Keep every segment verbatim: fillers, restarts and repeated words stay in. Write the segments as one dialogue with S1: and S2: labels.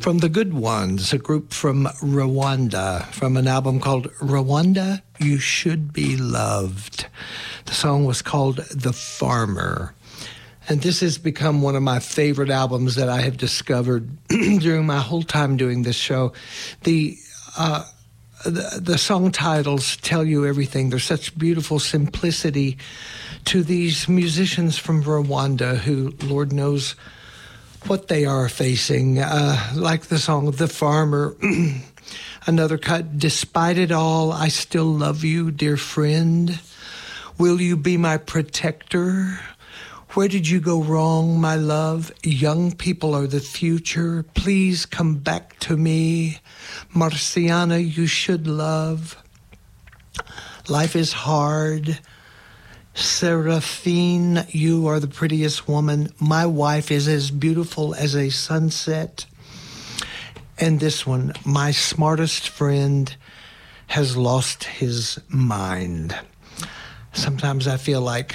S1: from The Good Ones, a group from Rwanda, from an album called Rwanda, You Should Be Loved. The song was called The Farmer. And this has become one of my favorite albums that I have discovered during my whole time doing this show. The, uh, the the song titles tell you everything. There's such beautiful simplicity to these musicians from Rwanda who, Lord knows what they are facing. Uh, like the song The Farmer. Another cut, Despite It All, I Still Love You, Dear Friend. Will you be my protector? Where did you go wrong, my love? Young people are the future. Please come back to me. Marciana, you should love. Life is hard. Seraphine, you are the prettiest woman. My wife is as beautiful as a sunset. And this one, my smartest friend has lost his mind. Sometimes I feel like,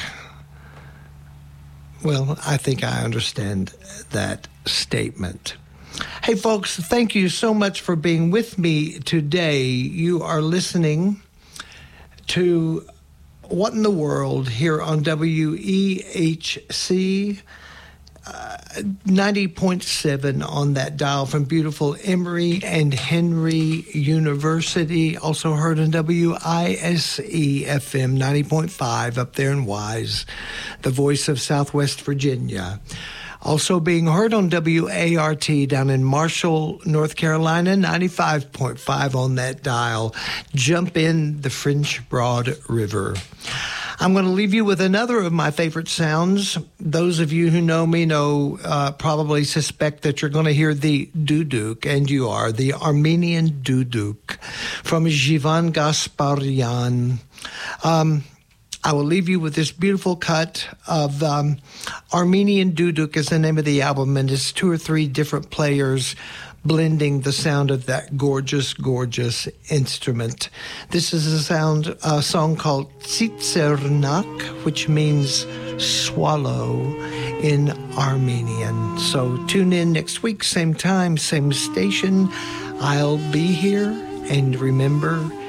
S1: well, I think I understand that statement. Hey, folks, thank you so much for being with me today. You are listening to What in the World here on W E H C uh, ninety point seven on that dial from beautiful Emory and Henry University. Also heard on W I S E F M ninety point five up there in Wise, the voice of Southwest Virginia. Also being heard on W A R T down in Marshall, North Carolina, ninety-five point five on that dial. Jump in the French Broad River. I'm going to leave you with another of my favorite sounds. Those of you who know me know, uh, probably suspect that you're going to hear the duduk, and you are, the Armenian duduk from Jivan Gasparian. Um, I will leave you with this beautiful cut of um, Armenian Duduk is the name of the album, and it's two or three different players blending the sound of that gorgeous, gorgeous instrument. This is a sound, a song called Tsitsernak, which means swallow in Armenian. So tune in next week, same time, same station. I'll be here, and remember,